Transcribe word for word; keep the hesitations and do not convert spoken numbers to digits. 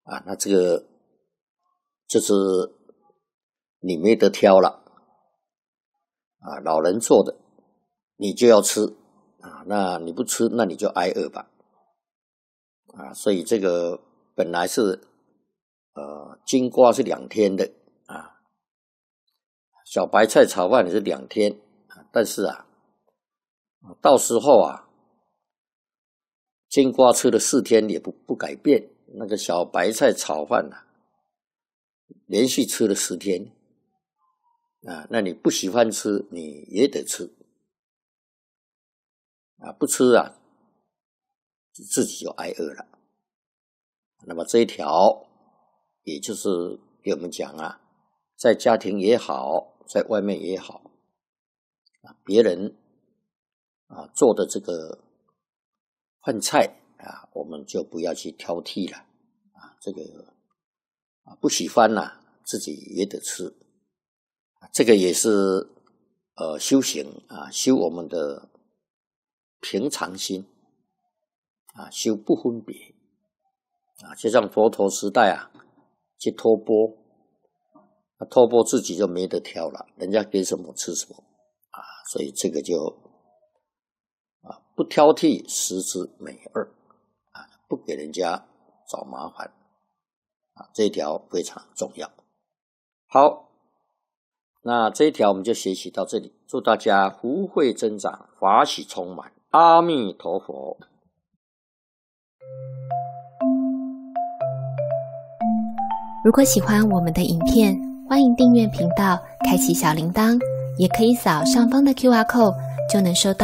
啊，那这个就是你没得挑了啊，老人做的你就要吃啊，那你不吃那你就挨饿吧啊，所以这个本来是呃金瓜是两天的啊，小白菜炒饭也是两天啊，但是啊到时候啊金瓜吃了四天也不不改变，那个小白菜炒饭啊连续吃了十天啊，那你不喜欢吃你也得吃啊，不吃啊自己就挨饿了。那么这一条也就是给我们讲啊，在家庭也好，在外面也好啊，别人啊做的这个饭菜啊，我们就不要去挑剔了啊，这个啊不喜欢啦、啊，自己也得吃，这个也是呃修行啊，修我们的平常心啊，修不分别啊，就像佛陀时代啊，去托钵，那托钵自己就没得挑了，人家给什么吃什么啊，所以这个就啊不挑剔，十之美二啊，不给人家找麻烦啊，这一条非常重要。好，那这一条我们就学习到这里，祝大家福慧增长，法喜充满，阿弥陀佛。 如果喜欢我们的影片，欢迎订阅频道，开启小铃铛，也可以扫上方的 Q R code，就能收到